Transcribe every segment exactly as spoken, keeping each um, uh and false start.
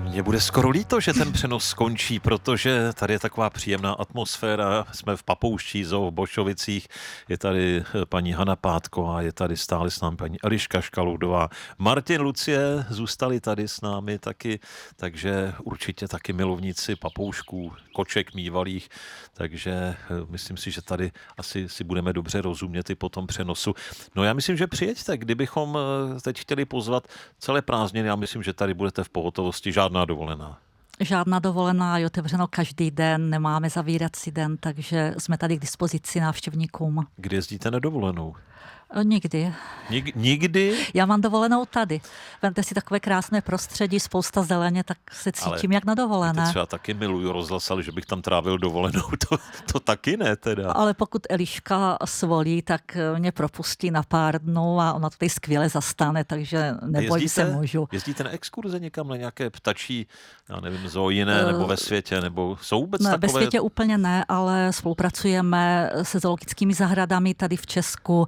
Mně bude skoro líto, že ten přenos skončí, protože tady je taková příjemná atmosféra. Jsme v Papouští zoo v Bošovicích, je tady paní Hana Pátková, je tady stále s námi paní Eliška Škaludová. Martin, Lucie zůstali tady s námi taky, takže určitě taky milovníci papoušků, koček mývalých, takže myslím si, že tady asi si budeme dobře rozumět i po tom přenosu. No já myslím, že přijeďte, kdybychom teď chtěli pozvat celé prázdniny, já myslím, že tady budete v pohotovosti, žádná dovolená. Žádná dovolená, je otevřeno každý den, nemáme zavírací den, takže jsme tady k dispozici návštěvníkům. Kdy jezdíte na dovolenou? Nikdy. Nik, nikdy? Já mám dovolenou tady. Vemte si takové krásné prostředí, spousta zeleně, tak se cítím ale jak na dovolené. Třeba taky miluju rozhlas, ale že bych tam trávil dovolenou, to, to taky ne teda. Ale pokud Eliška svolí, tak mě propustí na pár dnů a ona to tady skvěle zastane, takže nebojím se, můžu. Jezdíte na exkurze někam, na nějaké ptačí, já nevím, zoo jiné, nebo ve světě, nebo jsou vůbec ne, takové? Ve světě úplně ne, ale spolupracujeme se zoologickými zahradami tady v Česku.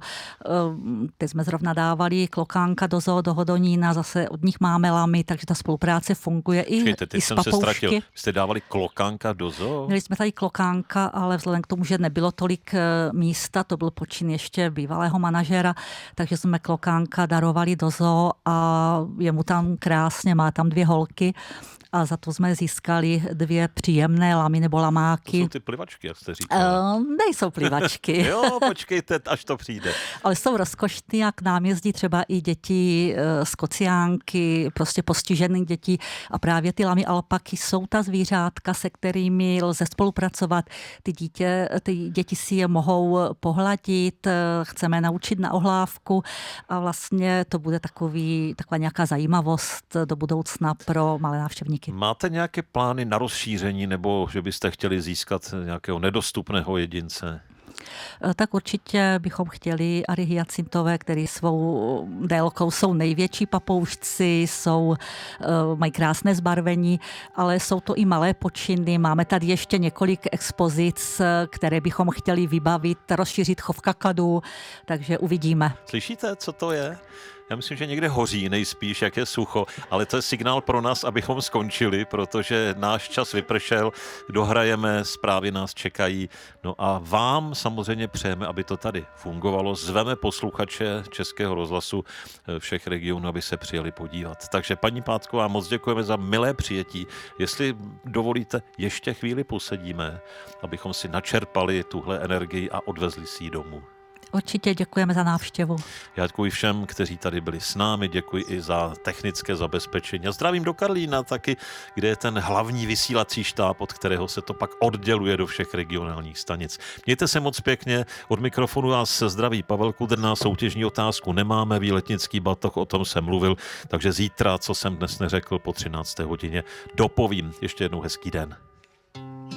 Teď jsme zrovna dávali klokánka do zoo, do Hodonína, zase od nich máme lamy, takže ta spolupráce funguje i, Počkejte, teď i s jsem papoušky. se ztratil. Jste dávali klokánka do zoo? Měli jsme tady klokánka, ale vzhledem k tomu, že nebylo tolik místa, to byl počin ještě bývalého manažera, takže jsme klokánka darovali do zoo a je mu tam krásně, má tam dvě holky. A za to jsme získali dvě příjemné lamy nebo lamáky. To jsou ty plivačky, jak jste říkala. Uh, nejsou plivačky. Jo, počkejte, až to přijde. Ale jsou rozkošný a k nám jezdí třeba i děti z Kociánky, prostě postižených dětí. A právě ty lamy alpaky jsou ta zvířátka, se kterými lze spolupracovat. Ty, dítě, ty děti si je mohou pohladit, chceme naučit na ohlávku a vlastně to bude takový, taková nějaká zajímavost do budoucna pro malé návštěvníky. Máte nějaké plány na rozšíření, nebo že byste chtěli získat nějakého nedostupného jedince? Tak určitě bychom chtěli ary hyacintové, který svou délkou jsou největší papoušci, jsou, mají krásné zbarvení, ale jsou to i malé počiny. Máme tady ještě několik expozic, které bychom chtěli vybavit, rozšířit chov kakadu, takže uvidíme. Slyšíte, co to je? Já myslím, že někde hoří nejspíš, jak je sucho, ale to je signál pro nás, abychom skončili, protože náš čas vypršel, dohrajeme, zprávy nás čekají. No a vám samozřejmě přejeme, aby to tady fungovalo. Zveme posluchače Českého rozhlasu všech regionů, aby se přijeli podívat. Takže paní Pátková, moc děkujeme za milé přijetí. Jestli dovolíte, ještě chvíli posedíme, abychom si načerpali tuhle energii a odvezli si ji domů. Určitě děkujeme za návštěvu. Já děkuji všem, kteří tady byli s námi, děkuji i za technické zabezpečení. A zdravím do Karlína taky, kde je ten hlavní vysílací štáb, od kterého se to pak odděluje do všech regionálních stanic. Mějte se moc pěkně, od mikrofonu vás zdraví Pavel Kudrna, soutěžní otázku nemáme, výletnický batoh, o tom jsem mluvil, takže zítra, co jsem dnes neřekl, po třinácté hodině dopovím. Ještě jednou hezký den.